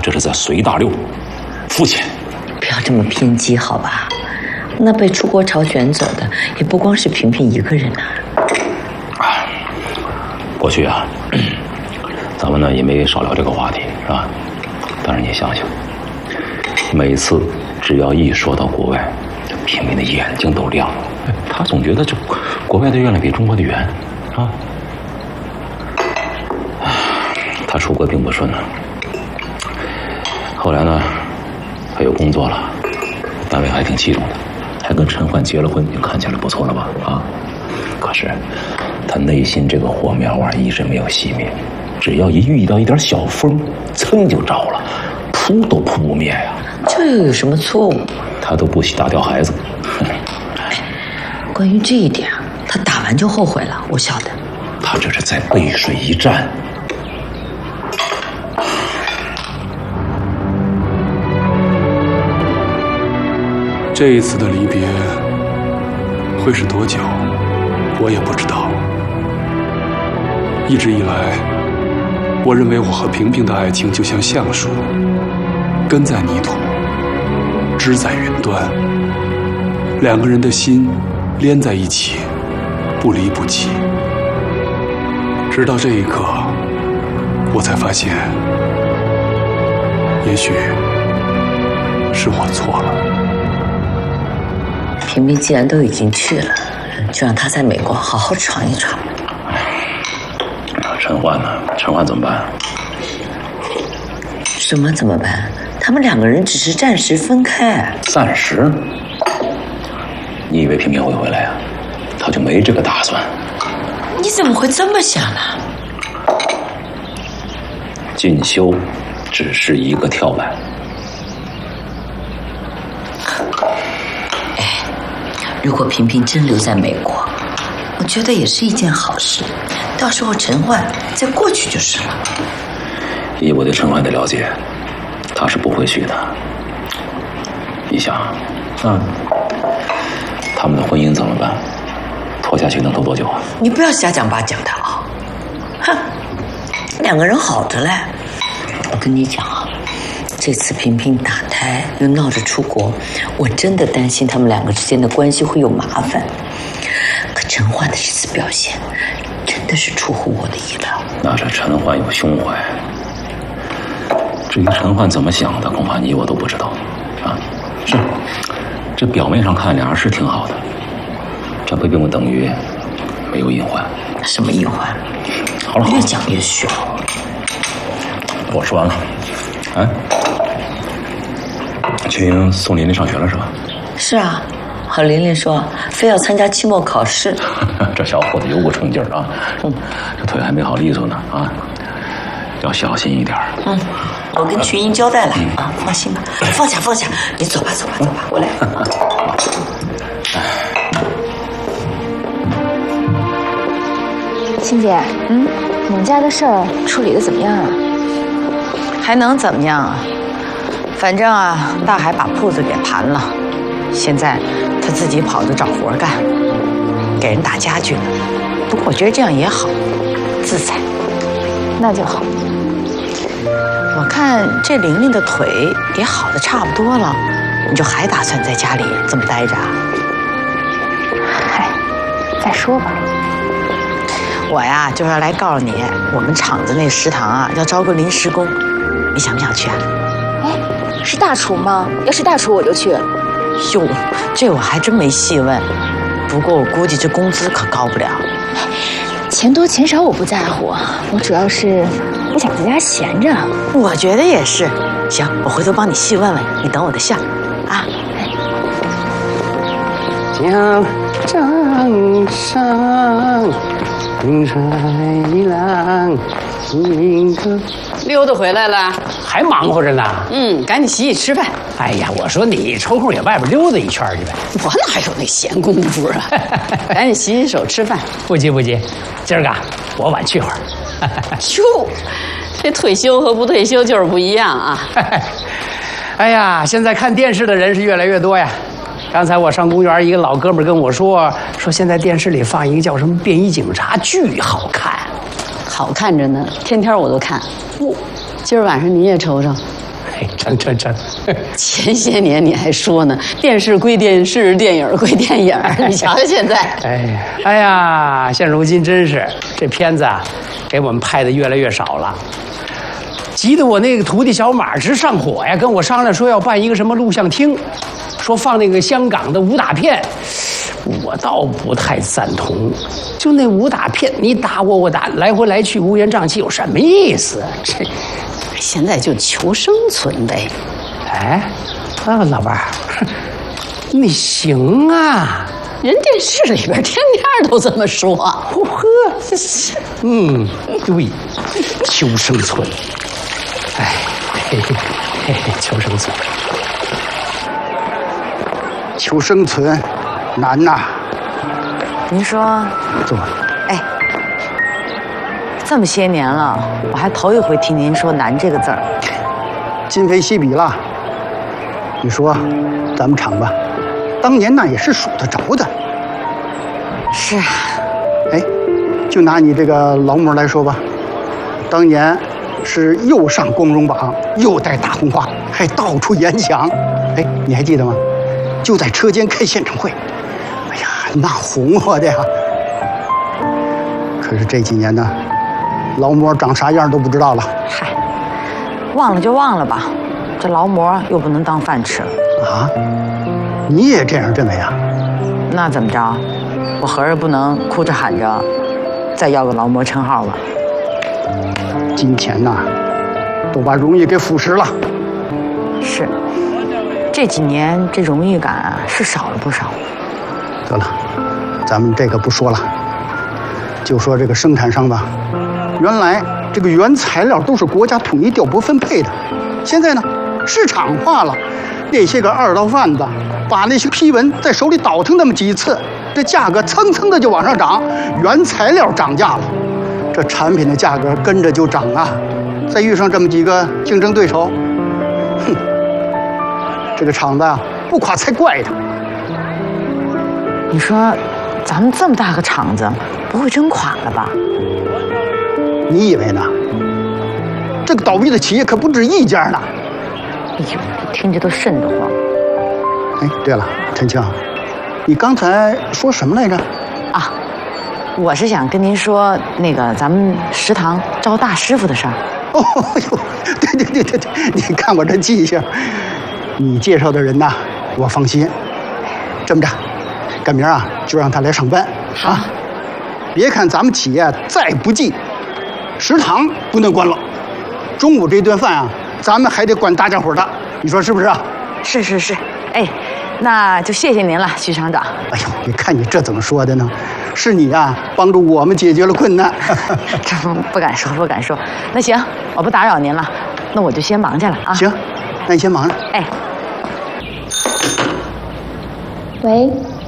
这是在随大溜，肤浅。 不要这么偏激，好吧？那被出国潮卷走的也不光是萍萍一个人呐。 过去啊，咱们呢也没少聊这个话题，是吧？但是你想想，每次只要一说到国外，萍萍的眼睛都亮了。她总觉得这国外的月亮比中国的圆，啊。她出国并不顺呢。后来呢，她有工作了，单位还挺器重的，还跟陈焕结了婚，看起来不错了吧？啊。可是，他内心这个火苗啊，一直没有熄灭。只要一遇到一点小风，噌就着了，扑都扑不灭呀。 这又有什么错误？ 他都不惜打掉孩子。 关于这一点啊，他打完就后悔了，我晓得。 他这是在背水一战。 这一次的离别会是多久？我也不知道。一直以来，我认为我和萍萍的爱情就像橡树，根在泥土，枝在云端，两个人的心连在一起，不离不弃。直到这一刻，我才发现，也许是我错了。 萍萍既然都已经去了，就让她在美国好好闯一闯。 陈焕呢？陈焕怎么办？ 什么怎么办？他们两个人只是暂时分开。 暂时？你以为萍萍会回来啊？他就没这个打算。 你怎么会这么想呢？ 进修只是一个跳板。 如果萍萍真留在美国，我觉得也是一件好事。到时候陈焕再过去就是了。 以我对陈焕的了解，他是不会去的。你想，他们的婚姻怎么办？拖下去能拖多久啊？ 你不要瞎讲八讲的啊！哼，两个人好着嘞。我跟你讲啊，这次萍萍打胎又闹着出国，我真的担心他们两个之间的关系会有麻烦。可陈焕的这次表现，真的是出乎我的意料。 那是陈焕有胸怀。至于陈焕怎么想的，恐怕你我都不知道。啊，是，这表面上看俩人是挺好的，这并不等于没有隐患。 什么隐患？ 好了， 越讲越虚。 我说完了。哎，去送琳琳上学了是吧？ 是啊，和琳琳说非要参加期末考试。 这小伙子有股冲劲儿啊！这腿还没好利索呢啊，要小心一点。 我跟群英交代了啊，放心吧，放下，你走吧，我来。 欣姐，你们家的事儿处理的怎么样啊？ 还能怎么样啊？反正啊，大海把铺子给盘了，现在他自己跑着找活干，给人打家具了。不过我觉得这样也好，自在。 那就好。 我看这玲玲的腿也好的差不多了，你就还打算在家里这么待着啊？ 嗨，再说吧。 我呀，就是要来告诉你，我们厂子那食堂啊，要招个临时工，你想不想去啊？ 哎，是大厨吗？要是大厨我就去。 哟，这我还真没细问，不过我估计这工资可高不了。 钱多钱少我不在乎，我主要是不想在家闲着。 我觉得也是。行，我回头帮你细问问，你等我的信啊。 江上上，云彩一浪，一个。 溜达回来了， 还忙活着呢。 赶紧洗洗吃饭。 哎呀，我说你抽空也外边溜达一圈去呗。 我哪有那闲工夫啊？赶紧洗洗手吃饭。 不急，今儿个我晚去会儿。 哟，这退休和不退休就是不一样啊。 哎呀，现在看电视的人是越来越多呀。刚才我上公园，一个老哥们跟我说现在电视里放一个叫什么《便衣警察》，巨好看。 好看着呢，天天我都看。今儿晚上你也瞅瞅。 成。 前些年你还说呢，电视归电视，电影归电影，你瞧瞧现在。 哎呀，现如今真是这片子啊，给我们拍的越来越少了，急得我那个徒弟小马直上火呀，跟我商量说要办一个什么录像厅，说放那个香港的武打片。我倒不太赞同，就那武打片，你打我打，来回来去乌烟瘴气，有什么意思？这现在就求生存呗。 哎，老伴儿，你行啊！ 人电视里边天天都这么说。 呵，对，求生存。哎，求生存， 求生存。难呐！ 您说， 怎么？ 哎，这么些年了，我还头一回听您说“难”这个字儿。 今非昔比了。你说，咱们厂吧，当年那也是数得着的。 是啊。 哎，就拿你这个劳模来说吧，当年是又上光荣榜，又带大红花，还到处演讲。哎，你还记得吗？就在车间开现场会。哎呀，那红火的呀！可是这几年呢，劳模长啥样都不知道了。 嗨，忘了就忘了吧，这劳模又不能当饭吃啊！你也这样认为啊？ 那怎么着？我合着不能哭着喊着再要个劳模称号吧？ 金钱呐，都把荣誉给腐蚀了。 是，这几年这荣誉感啊是少了不少。 得了，咱们这个不说了，就说这个生产上吧。原来这个原材料都是国家统一调拨分配的，现在呢市场化了，那些个二道贩子把那些批文在手里倒腾那么几次，这价格蹭蹭的就往上涨，原材料涨价了，这产品的价格跟着就涨啊。再遇上这么几个竞争对手，哼，这个厂子啊不垮才怪呢。 你说，咱们这么大个厂子，不会真垮了吧？ 你以为呢？这个倒闭的企业可不止一家呢。 哎呦，听着都瘆得慌。 哎，对了，陈庆，你刚才说什么来着？ 啊，我是想跟您说那个咱们食堂招大师傅的事儿。 哦呦，对，你看我这记性，你介绍的人呐，我放心。这么着。赶明儿啊，就让他来上班。 好， 别看咱们企业再不济，食堂不能关了。中午这顿饭啊，咱们还得管大家伙的，你说是不是啊？ 是，哎，那就谢谢您了，徐厂长。 哎呦，你看你这怎么说的呢？是你啊，帮助我们解决了困难。 这不敢说。那行，我不打扰您了，那我就先忙去了啊。 行，那你先忙着。 哎， 喂。